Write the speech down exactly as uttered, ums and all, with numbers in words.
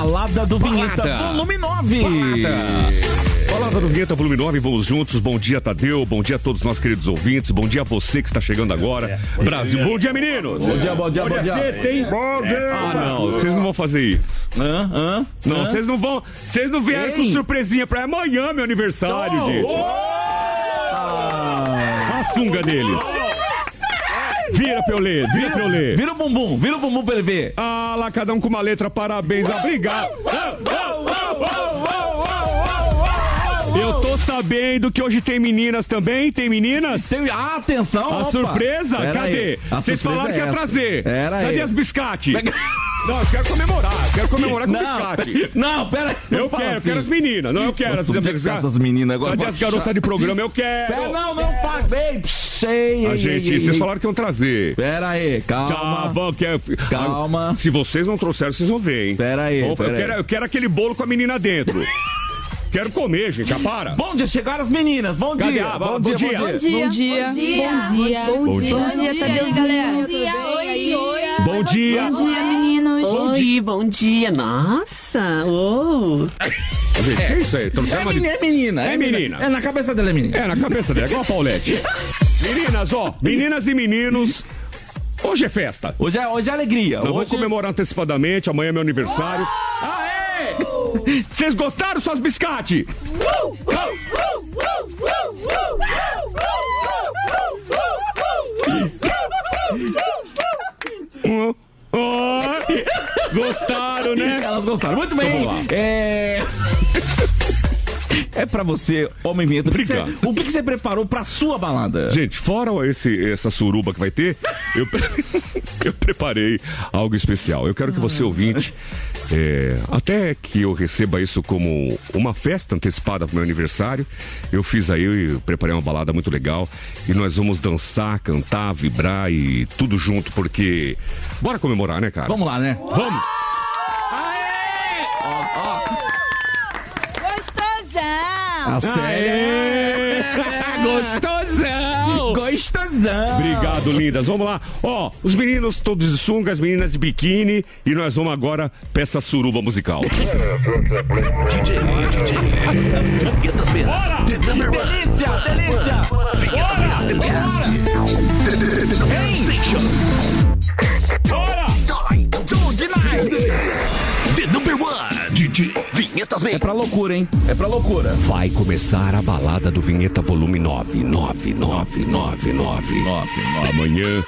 Balada do Vinheta, Balada. volume nove. Balada do Vinheta, volume nove, vamos juntos. Bom dia, Tadeu. Bom dia a todos os nossos queridos ouvintes. Bom dia a você que está chegando agora. É, Brasil, bom dia, meninos. Bom dia, bom dia, bom, bom dia. Sexta, hein? Bom dia. Ah, não, vocês não vão fazer isso. Hã? Hã? Não, vocês não vão. Vocês não vieram Ei. com surpresinha pra amanhã, meu aniversário, oh. gente. Oh. Ah. A sunga deles. Vira pra eu ler, vira, vira pra eu ler. Vira o bumbum, vira o bumbum pra ele ver. Ah, lá, cada um com uma letra, parabéns, obrigado. Eu tô sabendo que hoje tem meninas também, tem meninas? Tem, ah, atenção, A opa. surpresa? Pera Cadê? Vocês falaram é que ia trazer. Era Cadê aí. as biscate? Não, eu quero comemorar, eu quero comemorar com não, biscate. Não, pera aí. Eu quero, assim. eu quero as meninas, não eu quero Nossa, as, as, essas meninas agora. Cadê as garotas de programa? Eu quero. Pera, não, não faz bem. Ei, a gente, ei, vocês ei. falaram que iam trazer. Pera aí, calma. Calma, quero... calma. Se vocês não trouxeram, vocês vão ver, hein? Pera aí, Bom, pera eu, quero, aí. eu quero aquele bolo com a menina dentro. Quero comer, gente, já para. Bom dia, chegaram as meninas. Bom Cadê? dia. Bom, Bom dia, dia. bom dia. Bom dia. Bom dia. Bom dia. Bom dia. Bom dia, Tadeu, galera. Bom dia. Oi, oi. Bom dia. Bom dia, meninos. Bom dia, bom dia. Nossa. Oh. Gente, é isso aí. É, menina, é menina. É menina. É na cabeça dela, é menina. É na cabeça dela, igual a Paulette. Meninas, ó. Meninas e meninos. Hoje é festa. Hoje é, hoje é alegria. Eu hoje... vou comemorar antecipadamente. Amanhã é meu aniversário. Aê! Vocês gostaram, suas biscate? Oh, oh. Gostaram, né? Elas gostaram. Muito bem. Então, é... É pra você, homem vinheta. O que você, o que você preparou pra sua balada? Gente, fora esse, essa suruba que vai ter, eu, eu preparei algo especial. Eu quero que você, ouvinte, é, até que eu receba isso como uma festa antecipada pro meu aniversário, eu fiz aí, eu preparei uma balada muito legal e nós vamos dançar, cantar, vibrar e tudo junto, porque... Bora comemorar, né, cara? Vamos lá, né? Vamos! A série. Gostosão! Gostosão! Obrigado, lindas. Vamos lá. Ó, os meninos todos de sunga, as meninas de biquíni. E nós vamos agora pra essa suruba musical. D J, D J. Vinhetas B. Bora! Delícia, delícia! Vinhetas B. The best. Station. Bora! The number one. D J Vinhetas B. É pra loucura, hein? É pra loucura. Vai começar a balada do Vinheta volume nove. nove, nove, nove, nove. nove, nove. Amanhã